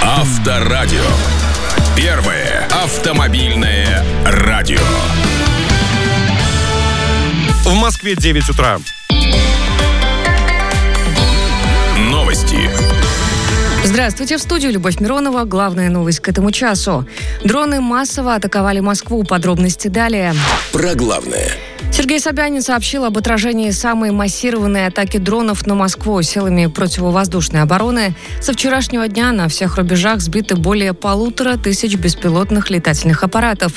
Авторадио. Первое автомобильное радио. В Москве 9 утра. Новости. Здравствуйте, в студии Любовь Миронова. Главная новость к этому часу. Дроны массово атаковали Москву. Подробности далее. Про главное. Сергей Собянин сообщил об отражении самой массированной атаки дронов на Москву силами противовоздушной обороны. Со вчерашнего дня на всех рубежах сбиты более 1500 беспилотных летательных аппаратов.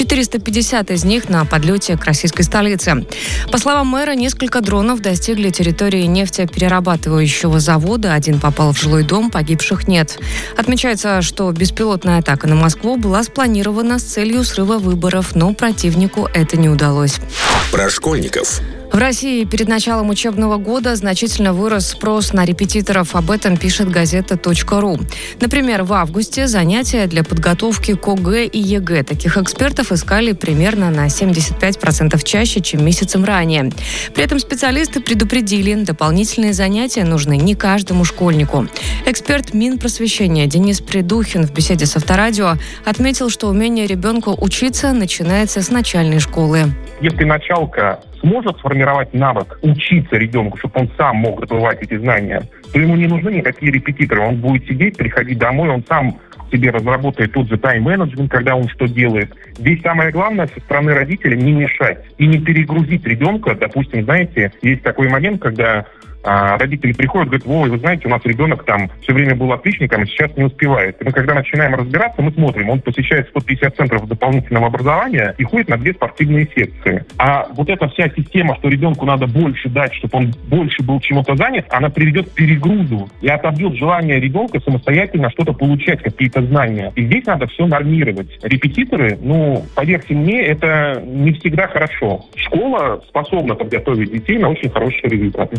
450 из них на подлете к российской столице. По словам мэра, несколько дронов достигли территории нефтеперерабатывающего завода. Один попал в жилой дом, погибших нет. Отмечается, что беспилотная атака на Москву была спланирована с целью срыва выборов, но противнику это не удалось. Про школьников. В России перед началом учебного года значительно вырос спрос на репетиторов. Об этом пишет газета.ру. Например, в августе занятия для подготовки к ОГЭ и ЕГЭ таких экспертов искали примерно на 75% чаще, чем месяцем ранее. При этом специалисты предупредили, дополнительные занятия нужны не каждому школьнику. Эксперт Минпросвещения Денис Придухин в беседе с Авторадио отметил, что умение ребенка учиться начинается с начальной школы. Если началка сможет сформировать навык учиться ребенку, чтобы он сам мог добывать эти знания, то ему не нужны никакие репетиторы. Он будет сидеть, приходить домой, он сам себе разработает тот же тайм-менеджмент, когда он что делает. Здесь самое главное со стороны родителей не мешать и не перегрузить ребенка. Допустим, знаете, есть такой момент, когда родители приходят, говорят: Вова, вы знаете, у нас ребенок там все время был отличником, а сейчас не успевает. И мы, когда начинаем разбираться, мы смотрим, он посещает 150 центров дополнительного образования и ходит на 2 спортивные секции. А вот эта вся система, что ребенку надо больше дать, чтобы он больше был чему-то занят, она приведет к перегрузу и отобьет желание ребенка самостоятельно что-то получать, какие-то знания. И здесь надо все нормировать. Репетиторы, поверьте мне, это не всегда хорошо. Школа способна подготовить детей на очень хорошие результаты.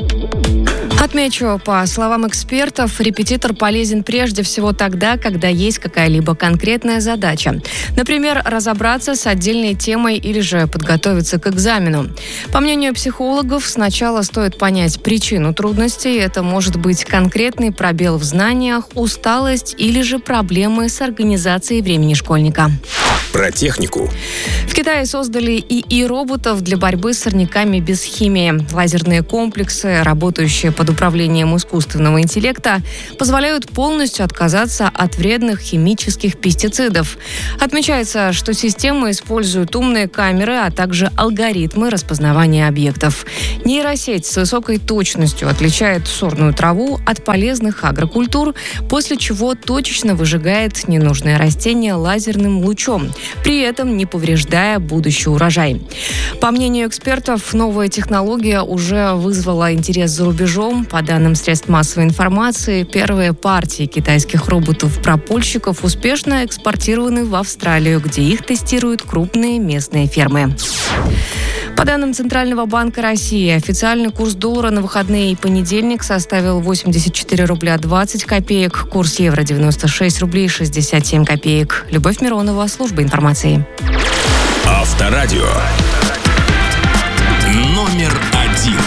Отмечу, по словам экспертов, репетитор полезен прежде всего тогда, когда есть какая-либо конкретная задача. Например, разобраться с отдельной темой или же подготовиться к экзамену. По мнению психологов, сначала стоит понять причину трудностей. Это может быть конкретный пробел в знаниях, усталость или же проблемы с организацией времени школьника. Про технику. В Китае создали ИИ-роботов для борьбы с сорняками без химии. Лазерные комплексы, работающие под управлением искусственного интеллекта, позволяют полностью отказаться от вредных химических пестицидов. Отмечается, что система использует умные камеры, а также алгоритмы распознавания объектов. Нейросеть с высокой точностью отличает сорную траву от полезных агрокультур, после чего точечно выжигает ненужные растения лазерным лучом, при этом не повреждая будущий урожай. По мнению экспертов, новая технология уже вызвала интерес за рубежом. По данным средств массовой информации, первые партии китайских роботов-пропульщиков успешно экспортированы в Австралию, где их тестируют крупные местные фермы. По данным Центрального банка России, официальный курс доллара на выходные и понедельник составил 84 рубля 20 копеек, курс евро 96 рублей 67 копеек. Любовь Миронова, служба информации. Авторадио. Номер 1.